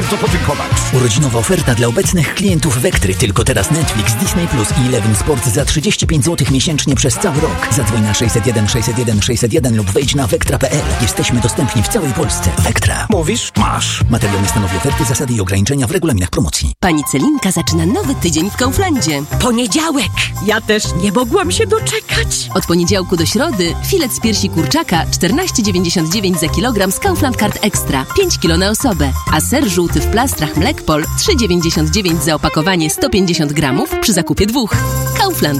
bardzo podziękować. Urodzinowa oferta dla obecnych klientów Vectry. Tylko teraz Netflix, Disney Plus i Eleven Sport za 35 zł miesięcznie przez cały rok. Zadzwoń na 601 601 601 lub wejdź na vectra.pl. Jesteśmy dostępni w całej Polsce. Vectra. Mówisz? Masz. Materiał nie stanowi oferty, zasady i ograniczenia w regulaminach promocji. Pani Celinka zaczyna nowy tydzień w Kauflandzie. Poniedziałek! Ja też nie mogłam się doczekać. Od poniedziałku do środy filet z piersi kurczaka 14,99 za kilogram z Kaufland Card Extra. 5 kg na osobę. A ser żółty w plastrach Mlekpol 3,99 za opakowanie 150 gramów przy zakupie 2. Kaufland.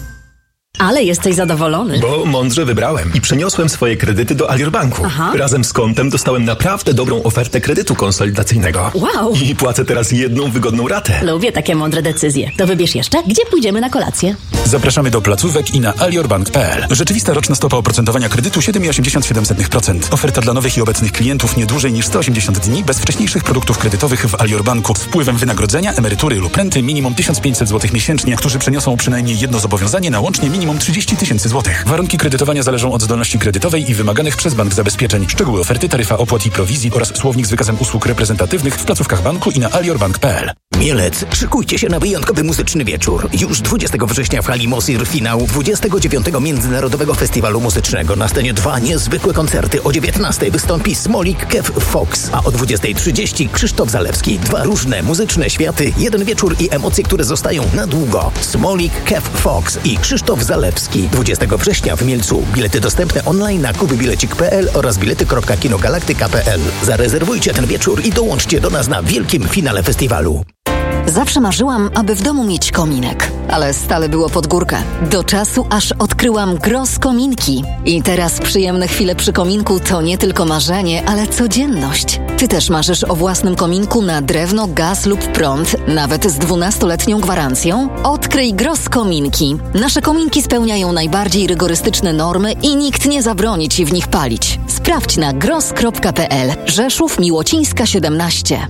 Ale jesteś zadowolony. Bo mądrze wybrałem i przeniosłem swoje kredyty do Alior Banku. Aha. Razem z kontem dostałem naprawdę dobrą ofertę kredytu konsolidacyjnego. Wow. I płacę teraz jedną wygodną ratę. Lubię takie mądre decyzje. To wybierz jeszcze, gdzie pójdziemy na kolację. Zapraszamy do placówek i na aliorbank.pl. Rzeczywista roczna stopa oprocentowania kredytu 7,87%. Oferta dla nowych i obecnych klientów nie dłużej niż 180 dni bez wcześniejszych produktów kredytowych w Alior Banku z wpływem wynagrodzenia, emerytury lub renty minimum 1500 zł miesięcznie, którzy przeniosą przynajmniej jedno zobowiązanie na łącznie minimum 30 000 złotych. Warunki kredytowania zależą od zdolności kredytowej i wymaganych przez bank zabezpieczeń. Szczegóły oferty, taryfa opłat i prowizji oraz słownik z wykazem usług reprezentatywnych w placówkach banku i na aliorbank.pl. Mielec, szykujcie się na wyjątkowy muzyczny wieczór. Już 20 września w hali Mosir finał 29. Międzynarodowego Festiwalu Muzycznego. Na scenie 2 niezwykłe koncerty. O 19 wystąpi Smolik, Kev Fox, a o 20:30 Krzysztof Zalewski. 2 różne muzyczne światy, jeden wieczór i emocje, które zostają na długo. Smolik, Kev Fox i Krzysztof Zalewski. 20 września w Mielcu. Bilety dostępne online na kubybilecik.pl oraz bilety.kinogalaktyka.pl. Zarezerwujcie ten wieczór i dołączcie do nas na wielkim finale festiwalu. Zawsze marzyłam, aby w domu mieć kominek, ale stale było pod górkę. Do czasu, aż odkryłam Gross Kominki. I teraz przyjemne chwile przy kominku to nie tylko marzenie, ale codzienność. Ty też marzysz o własnym kominku na drewno, gaz lub prąd, nawet z 12-letnią gwarancją? Odkryj Gross Kominki. Nasze kominki spełniają najbardziej rygorystyczne normy i nikt nie zabroni Ci w nich palić. Sprawdź na gross.pl. Rzeszów, Miłocińska 17.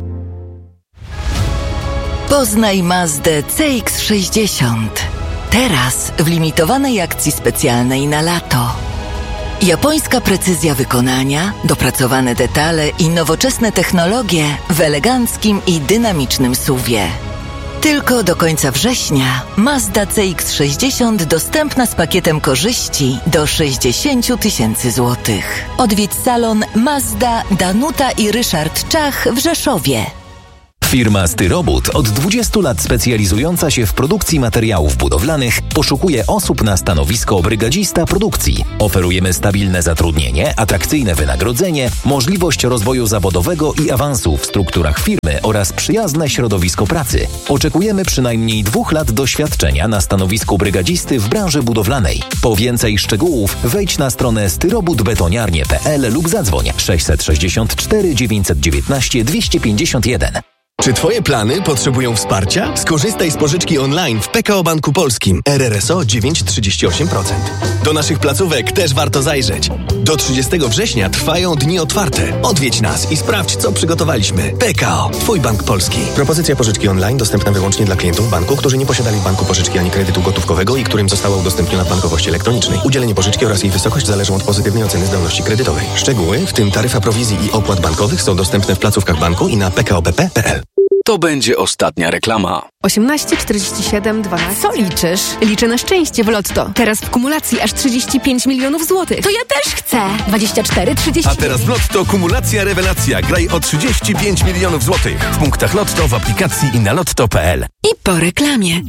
Poznaj Mazdę CX-60. Teraz w limitowanej akcji specjalnej na lato. Japońska precyzja wykonania, dopracowane detale i nowoczesne technologie w eleganckim i dynamicznym SUV-ie. Tylko do końca września Mazda CX-60 dostępna z pakietem korzyści do 60 000 złotych. Odwiedź salon Mazda, Danuta i Ryszard Czach w Rzeszowie. Firma Styrobud, od 20 lat specjalizująca się w produkcji materiałów budowlanych, poszukuje osób na stanowisko brygadzista produkcji. Oferujemy stabilne zatrudnienie, atrakcyjne wynagrodzenie, możliwość rozwoju zawodowego i awansu w strukturach firmy oraz przyjazne środowisko pracy. Oczekujemy przynajmniej 2 lat doświadczenia na stanowisku brygadzisty w branży budowlanej. Po więcej szczegółów wejdź na stronę styrobudbetoniarnie.pl lub zadzwoń 664 919 251. Czy Twoje plany potrzebują wsparcia? Skorzystaj z pożyczki online w PKO Banku Polskim. RRSO 9,38%. Do naszych placówek też warto zajrzeć. Do 30 września trwają dni otwarte. Odwiedź nas i sprawdź, co przygotowaliśmy. PKO, Twój bank polski. Propozycja pożyczki online dostępna wyłącznie dla klientów banku, którzy nie posiadali w banku pożyczki ani kredytu gotówkowego i którym została udostępniona w bankowości elektronicznej. Udzielenie pożyczki oraz jej wysokość zależą od pozytywnej oceny zdolności kredytowej. Szczegóły, w tym taryfa prowizji i opłat bankowych, są dostępne w placówkach banku i na pkopp.pl. To będzie ostatnia reklama. 18 47 12. Co liczysz? Liczę na szczęście w Lotto. Teraz w kumulacji aż 35 milionów złotych. To ja też chcę. 24, 30. A teraz w Lotto kumulacja rewelacja. Graj o 35 milionów złotych. W punktach Lotto, w aplikacji i na lotto.pl. I po reklamie.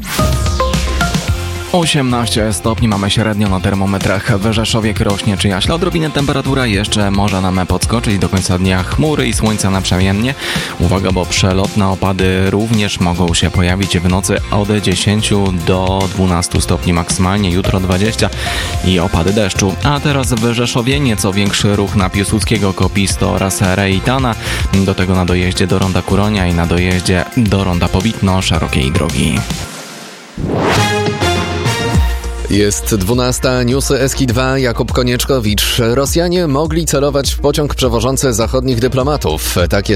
18 stopni mamy średnio na termometrach. W Rzeszowie, Krośnie czy Jaśle odrobinę temperatura jeszcze może nam podskoczyć. Do końca dnia chmury i słońca naprzemiennie. Uwaga, bo przelotne opady również mogą się pojawić w nocy od 10 do 12 stopni maksymalnie. Jutro 20 i opady deszczu. A teraz w Rzeszowie nieco większy ruch na Piłsudskiego, Kopisto oraz Rejtana. Do tego na dojeździe do Ronda Kuronia i na dojeździe do Ronda Powitno szerokiej drogi. Jest 12, newsy Eski2, Jakub Konieczkowicz. Rosjanie mogli celować w pociąg przewożący zachodnich dyplomatów.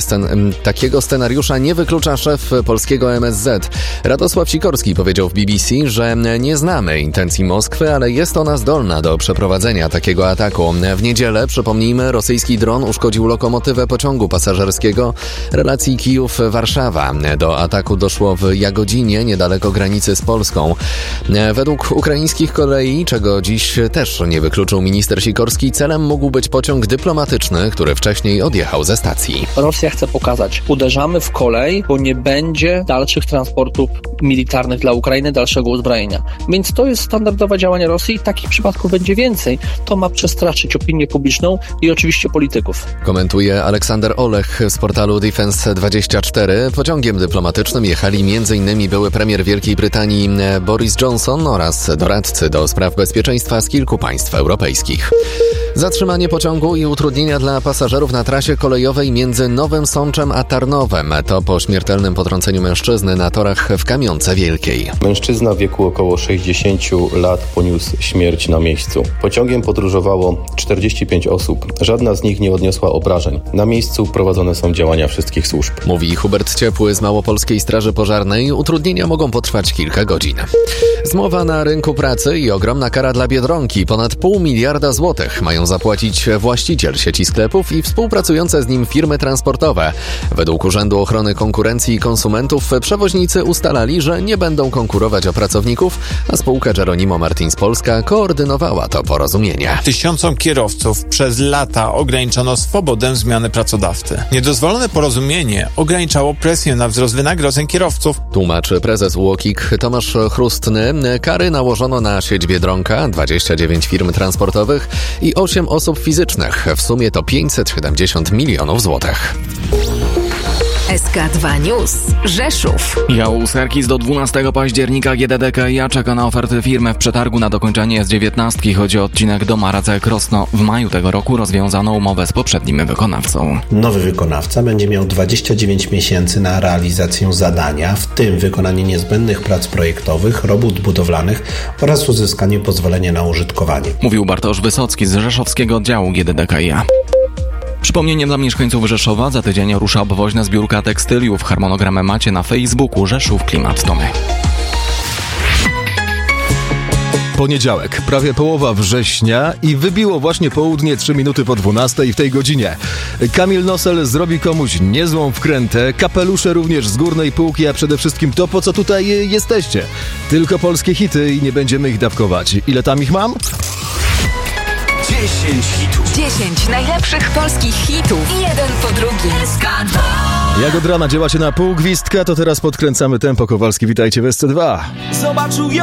Takiego scenariusza nie wyklucza szef polskiego MSZ. Radosław Sikorski powiedział w BBC, że nie znamy intencji Moskwy, ale jest ona zdolna do przeprowadzenia takiego ataku. W niedzielę, przypomnijmy, rosyjski dron uszkodził lokomotywę pociągu pasażerskiego relacji Kijów-Warszawa. Do ataku doszło w Jagodzinie, niedaleko granicy z Polską. Według ukraińskich kolei, czego dziś też nie wykluczył minister Sikorski, celem mógł być pociąg dyplomatyczny, który wcześniej odjechał ze stacji. Rosja chce pokazać, uderzamy w kolej, bo nie będzie dalszych transportów militarnych dla Ukrainy, dalszego uzbrojenia. Więc to jest standardowe działanie Rosji i takich przypadków będzie więcej. To ma przestraszyć opinię publiczną i oczywiście polityków. Komentuje Aleksander Olech z portalu Defense24. Pociągiem dyplomatycznym jechali m.in. były premier Wielkiej Brytanii Boris Johnson oraz doradcy do spraw bezpieczeństwa z kilku państw europejskich. Zatrzymanie pociągu i utrudnienia dla pasażerów na trasie kolejowej między Nowym Sączem a Tarnowem. To po śmiertelnym potrąceniu mężczyzny na torach w Kamionce Wielkiej. Mężczyzna w wieku około 60 lat poniósł śmierć na miejscu. Pociągiem podróżowało 45 osób. Żadna z nich nie odniosła obrażeń. Na miejscu prowadzone są działania wszystkich służb. Mówi Hubert Ciepły z Małopolskiej Straży Pożarnej. Utrudnienia mogą potrwać kilka godzin. Zmowa na rynku pracy i ogromna kara dla Biedronki. Ponad 0,5 miliarda złotych mają zapłacić właściciel sieci sklepów i współpracujące z nim firmy transportowe. Według Urzędu Ochrony Konkurencji i Konsumentów przewoźnicy ustalali, że nie będą konkurować o pracowników, a spółka Geronimo Martins Polska koordynowała to porozumienie. Tysiącom kierowców przez lata ograniczono swobodę zmiany pracodawcy. Niedozwolone porozumienie ograniczało presję na wzrost wynagrodzeń kierowców. Tłumaczy prezes UOKiK Tomasz Chrustny. Kary nałożono na sieć Biedronka, 29 firm transportowych i 8 osób fizycznych. W sumie to 570 milionów złotych. SK2 News. Rzeszów. Jałserkis do 12 października GDDKiA czeka na oferty firmy w przetargu na dokończenie S19. Chodzi o odcinek do Maracek-Krosno. W maju tego roku rozwiązano umowę z poprzednim wykonawcą. Nowy wykonawca będzie miał 29 miesięcy na realizację zadania, w tym wykonanie niezbędnych prac projektowych, robót budowlanych oraz uzyskanie pozwolenia na użytkowanie. Mówił Bartosz Wysocki z rzeszowskiego oddziału GDDKiA. Przypomnieniem dla mieszkańców Rzeszowa, za tydzień rusza obwoźna zbiórka tekstyliów. Harmonogramę macie na Facebooku Rzeszów Klimat to my. Poniedziałek, prawie połowa września i wybiło właśnie południe 3 minuty po 12 w tej godzinie. Kamil Nosel zrobi komuś niezłą wkrętę, kapelusze również z górnej półki, a przede wszystkim to, po co tutaj jesteście. Tylko polskie hity i nie będziemy ich dawkować. Ile tam ich mam? 10 hitów. 10 najlepszych polskich hitów. Jeden po drugim. SK2. Jak od rana dzieła się na pół gwizdka, to teraz podkręcamy tempo. Kowalski, witajcie w SC2. Zobaczył ją